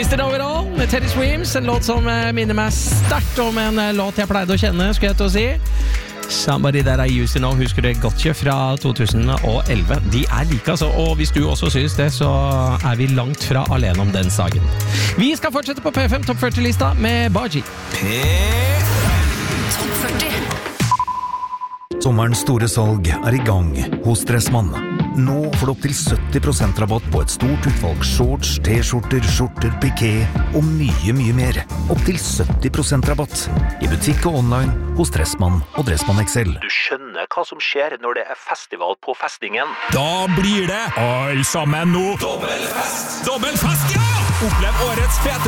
Mr. Overall med Teddy Swims, en låt som minner meg sterkt om en låt jeg pleide å kjenne, skulle jeg til å si. Somebody That I Used To Know, husker det Gotcha fra 2011. De like altså, og hvis du også synes det, så vi langt fra alene om den saken. Vi skal fortsette på P5 Topp 40-lista med Baji. Topp 40. Sommerens store salg I gang hos Dressmann. Nå får du opp til 70% rabatt på et stort utvalg shorts, t-skjorter, skjorter, piké og mye mer. Opp til 70% rabatt I butikk og online hos Dressmann og Dressmann XL. Du skjønner hva som skjer når det festival på festningen. Da blir det alle sammen nå. Dobbelfest, ja! Opplev årets fete